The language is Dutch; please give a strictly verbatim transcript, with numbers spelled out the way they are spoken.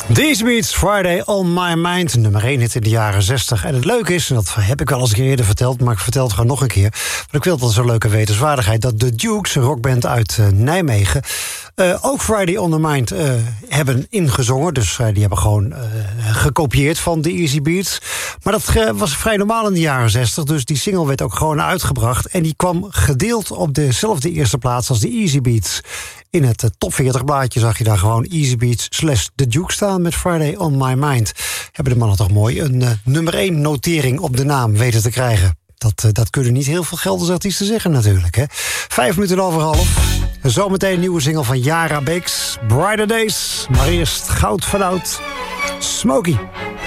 These Beats, Friday on My Mind, nummer één hit in de jaren zestig. En het leuke is, en dat heb ik wel eens een keer eerder verteld, maar ik vertel het gewoon nog een keer, want ik wil dat zo'n leuke wetenswaardigheid, dat de Dukes, een rockband uit uh, Nijmegen, uh, ook Friday on the Mind uh, hebben ingezongen. Dus uh, die hebben gewoon uh, gekopieerd van de Easy Beats. Maar dat uh, was vrij normaal in de jaren zestig, dus die single werd ook gewoon uitgebracht. En die kwam gedeeld op dezelfde eerste plaats als de Easy Beats. In het uh, top veertig blaadje zag je daar gewoon Easy Beats slash The Duke staan met Friday on My Mind. Hebben de mannen toch mooi een uh, nummer één notering op de naam weten te krijgen. Dat, uh, dat kunnen niet heel veel Gelderse artiesten zeggen natuurlijk. Hè? Vijf minuten over half. Zometeen een nieuwe single van Yara Beeks, Brighter Days. Maar eerst Goud van Oud, Smokey.